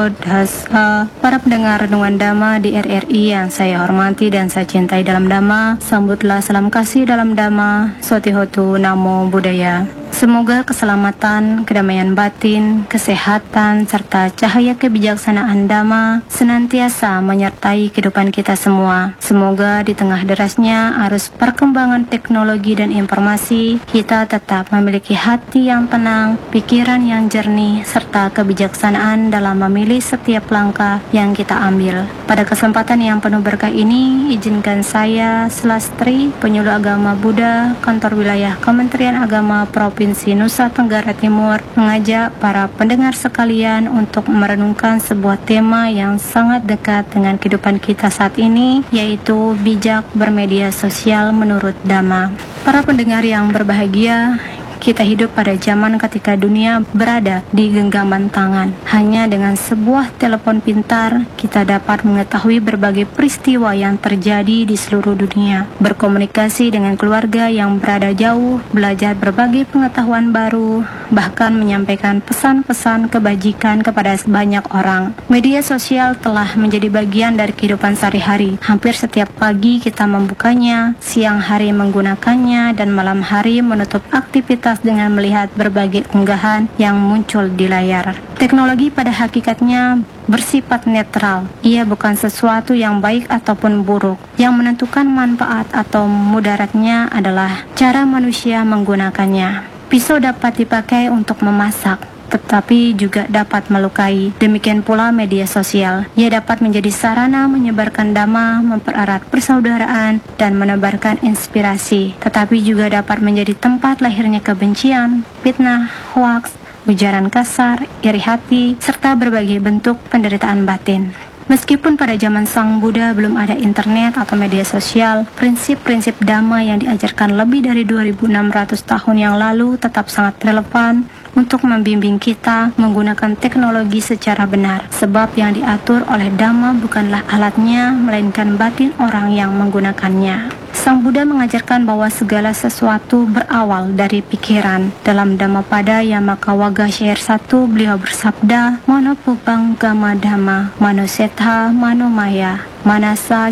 Bodhasa, para pendengar Renungan Dhamma di RRI yang saya hormati dan saya cintai dalam Dhamma, sambutlah salam kasih dalam Dhamma, Sotihotu Namo Buddhaya. Semoga keselamatan, kedamaian batin, kesehatan, serta cahaya kebijaksanaan Dhamma senantiasa menyertai kehidupan kita semua. Semoga di tengah derasnya arus perkembangan teknologi dan informasi, kita tetap memiliki hati yang tenang, pikiran yang jernih, serta kebijaksanaan dalam memilih setiap langkah yang kita ambil. Pada kesempatan yang penuh berkah ini, izinkan saya, Selastri, penyuluh agama Buddha, Kantor Wilayah Kementerian Agama Provinsi Nusa Tenggara Timur, mengajak para pendengar sekalian untuk merenungkan sebuah tema yang sangat dekat dengan kehidupan kita saat ini, yaitu bijak bermedia sosial menurut Dhamma. Para pendengar yang berbahagia, kita hidup pada zaman ketika dunia berada di genggaman tangan. Hanya dengan sebuah telepon pintar, kita dapat mengetahui berbagai peristiwa yang terjadi di seluruh dunia, berkomunikasi dengan keluarga yang berada jauh, belajar berbagai pengetahuan baru, bahkan menyampaikan pesan-pesan kebajikan kepada banyak orang. Media sosial telah menjadi bagian dari kehidupan sehari-hari. Hampir setiap pagi kita membukanya, siang hari menggunakannya, dan malam hari menutup aktivitas dengan melihat berbagai unggahan yang muncul di layar. Teknologi pada hakikatnya bersifat netral. Ia bukan sesuatu yang baik ataupun buruk. Yang menentukan manfaat atau mudaratnya adalah cara manusia menggunakannya. Pisau dapat dipakai untuk memasak, tetapi juga dapat melukai. Demikian pula media sosial. Ia dapat menjadi sarana menyebarkan dhamma, mempererat persaudaraan, dan menebarkan inspirasi. Tetapi juga dapat menjadi tempat lahirnya kebencian, fitnah, hoaks, ujaran kasar, iri hati, serta berbagai bentuk penderitaan batin. Meskipun pada zaman Sang Buddha belum ada internet atau media sosial, prinsip-prinsip Dhamma yang diajarkan lebih dari 2600 tahun yang lalu tetap sangat relevan untuk membimbing kita menggunakan teknologi secara benar. Sebab yang diatur oleh Dhamma bukanlah alatnya, melainkan batin orang yang menggunakannya. Sang Buddha mengajarkan bahwa segala sesuatu berawal dari pikiran. Dalam Dhammapada Yamaka Syair 1, beliau bersabda, Mano Pupang Gama Dhamma, Mano Setha Mano Maya, Manasa